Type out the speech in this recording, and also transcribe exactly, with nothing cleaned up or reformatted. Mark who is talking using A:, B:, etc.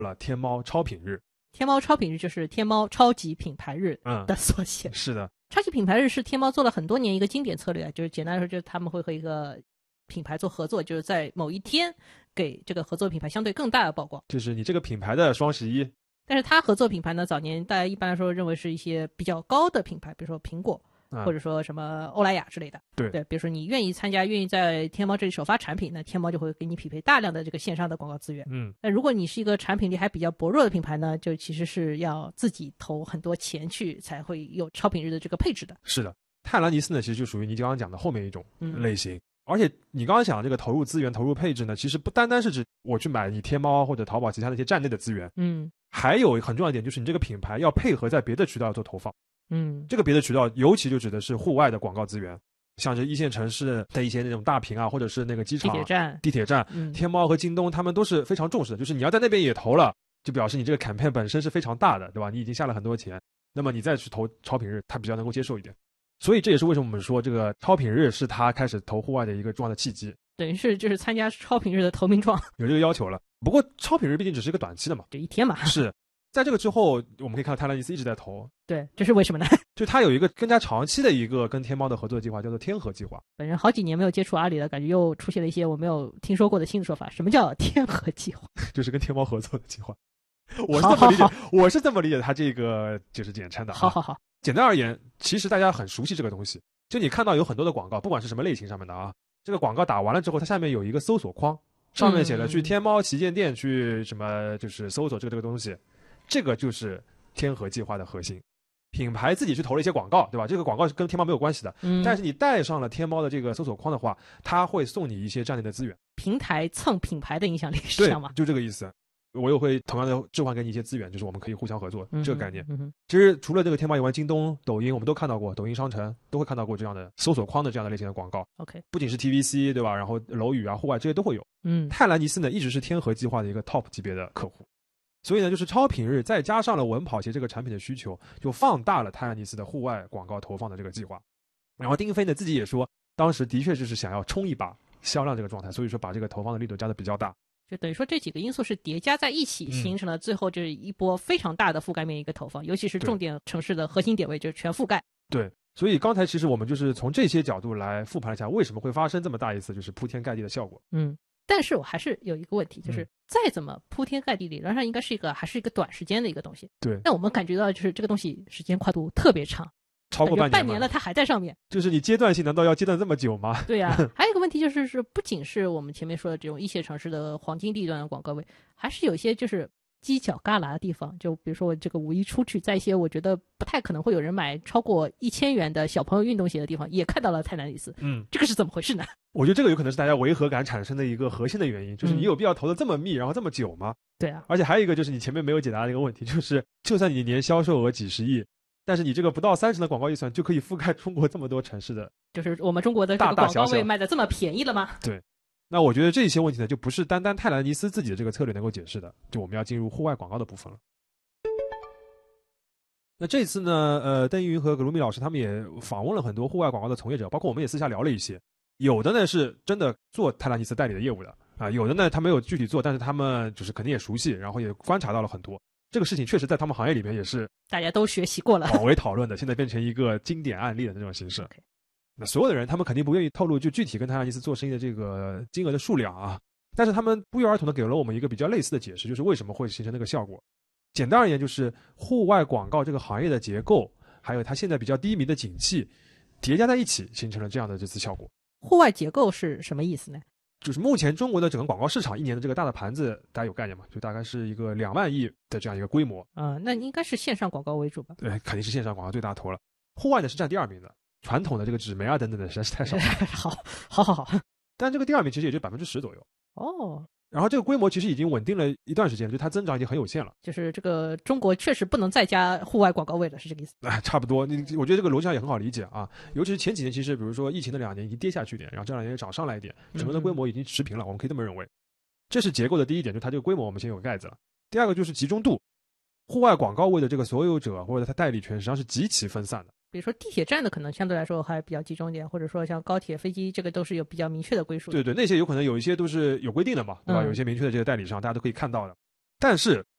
A: 了天猫超品日。
B: 天猫超品日就是天猫超级品牌日的缩写。
A: 嗯、是的，
B: 超级品牌日是天猫做了很多年一个经典策略，就是简单来说，就是他们会和一个品牌做合作，就是在某一天给这个合作品牌相对更大的曝光，
A: 就是你这个品牌的双十一。
B: 但是他合作品牌呢，早年大家一般来说认为是一些比较高的品牌，比如说苹果。或者说什么欧莱雅之类的。
A: 对
B: 对，比如说你愿意参加，愿意在天猫这里首发产品，那天猫就会给你匹配大量的这个线上的广告资源。
A: 嗯，
B: 那如果你是一个产品力还比较薄弱的品牌呢，就其实是要自己投很多钱去才会有超品日的这个配置的。
A: 是的，泰兰尼斯呢，其实就属于你刚刚讲的后面一种类型。嗯，而且你刚刚讲的这个投入资源、投入配置呢，其实不单单是指我去买你天猫或者淘宝其他那些站内的资源，
B: 嗯，
A: 还有很重要一点就是你这个品牌要配合在别的渠道做投放。
B: 嗯，
A: 这个别的渠道尤其就指的是户外的广告资源，像是一线城市的一些那种大屏啊，或者是那个机场、
B: 地铁站、
A: 地铁站、嗯、天猫和京东他们都是非常重视的，就是你要在那边也投了，就表示你这个 campaign 本身是非常大的，对吧？你已经下了很多钱，那么你再去投超品日，它比较能够接受一点。所以这也是为什么我们说这个超品日是他开始投户外的一个重要的契机，
B: 等于是就是参加超品日的投名状，
A: 有这个要求了。不过超品日毕竟只是一个短期的嘛，
B: 这一天嘛，
A: 是。在这个之后，我们可以看到泰兰尼斯一直在投。
B: 对，这是为什么呢？
A: 就他有一个更加长期的一个跟天猫的合作计划，叫做天河计划。
B: 本人好几年没有接触阿里了，感觉又出现了一些我没有听说过的新的说法。什么叫天河计划？
A: 就是跟天猫合作的计划。我是这么理解，好好好我是这么理解他这个就是简称的、啊。
B: 好好好。
A: 简单而言，其实大家很熟悉这个东西。就你看到有很多的广告，不管是什么类型上面的啊，这个广告打完了之后，它下面有一个搜索框，上面写了去天猫旗舰店去什么，就是搜索这个这个东西。这个就是天河计划的核心，品牌自己去投了一些广告，对吧？这个广告是跟天猫没有关系的，嗯，但是你带上了天猫的这个搜索框的话，它会送你一些站内的资源。
B: 平台蹭品牌的影响力是这样吗？
A: 对，就这个意思。我又会同样的置换给你一些资源，就是我们可以互相合作、嗯、这个概念。
B: 嗯、
A: 其实除了这个天猫以外，京东、抖音我们都看到过，抖音商城都会看到过这样的搜索框的这样的类型的广告。
B: OK，
A: 不仅是 T V C 对吧？然后楼宇啊、户外这些都会有。
B: 嗯，
A: 泰兰尼斯呢一直是天河计划的一个 top 级别的客户。所以呢，就是超品日再加上了稳跑鞋这个产品的需求，就放大了泰兰尼斯的户外广告投放的这个计划。然后丁飞呢自己也说，当时的确就是想要冲一把销量这个状态，所以说把这个投放的力度加的比较大。
B: 就等于说这几个因素是叠加在一起，形成了最后这一波非常大的覆盖面一个投放，尤其是重点城市的核心点位就是全覆盖。
A: 对，所以刚才其实我们就是从这些角度来复盘一下，为什么会发生这么大一次就是铺天盖地的效果。
B: 嗯。但是我还是有一个问题，就是再怎么铺天盖地，理论上应该是一个还是一个短时间的一个东西。
A: 对。
B: 但我们感觉到就是这个东西时间跨度特别长，
A: 超过半年，
B: 半年了它还在上面。
A: 就是你阶段性难道要阶段这么久吗？
B: 对呀、啊。还有一个问题就是是不仅是我们前面说的这种一线城市的黄金地段的广告位，还是有一些就是犄角旮旯的地方，就比如说我这个五一出去，在一些我觉得不太可能会有人买超过一千元的小朋友运动鞋的地方，也看到了泰兰尼斯。
A: 嗯，
B: 这个是怎么回事呢？
A: 我觉得这个有可能是大家违和感产生的一个核心的原因，就是你有必要投的这么密，然后这么久吗？
B: 对啊。
A: 而且还有一个就是你前面没有解答的一个问题，就是就算你年销售额几十亿，但是你这个不到三十的广告预算就可以覆盖中国这么多城市的，
B: 就是我们中国的这个广告位卖的这么便宜了吗？
A: 对。那我觉得这些问题呢，就不是单单泰兰尼斯自己的这个策略能够解释的，就我们要进入户外广告的部分了。那这次呢，呃，邓一云和葛卢米老师他们也访问了很多户外广告的从业者，包括我们也私下聊了一些，有的呢是真的做泰兰尼斯代理的业务的啊，有的呢他没有具体做，但是他们就是肯定也熟悉，然后也观察到了很多。这个事情确实在他们行业里面也是
B: 大家都学习过了，
A: 广为讨论的，现在变成一个经典案例的那种形式。Okay. 那所有的人他们肯定不愿意透露就具体跟泰兰尼斯做生意的这个金额的数量啊，但是他们不约而同的给了我们一个比较类似的解释，就是为什么会形成那个效果。简单而言，就是户外广告这个行业的结构，还有它现在比较低迷的景气叠加在一起，形成了这样的这次效果。
B: 户外结构是什么意思呢？
A: 就是目前中国的整个广告市场一年的这个大的盘子，大家有概念吗？就大概是一个两万亿的这样一个规模。
B: 啊、呃，那应该是线上广告为主吧？
A: 对，肯定是线上广告最大头了。户外呢是占第二名的，传统的这个纸媒啊等等的实在是太少了。
B: 好，好好好。
A: 但这个第二名其实也就百分之十左右。
B: 哦。
A: 然后这个规模其实已经稳定了一段时间，就它增长已经很有限了。
B: 就是这个中国确实不能再加户外广告位了，是这个意思？
A: 哎，差不多。你我觉得这个逻辑上也很好理解啊。尤其是前几年，其实比如说疫情的两年已经跌下去一点，然后这两年又涨上来一点，整个的规模已经持平了。嗯、我们可以这么认为，这是结构的第一点，就它这个规模我们先有盖子了。第二个就是集中度，户外广告位的这个所有者或者它代理权实际上是极其分散的。
B: 比如说地铁站的可能相对来说还比较集中一点，或者说像高铁、飞机，这个都是有比较明确的归属的。
A: 对对，那些有可能有一些都是有规定的嘛，对吧？嗯、有一些明确的这个代理商，大家都可以看到的。 但是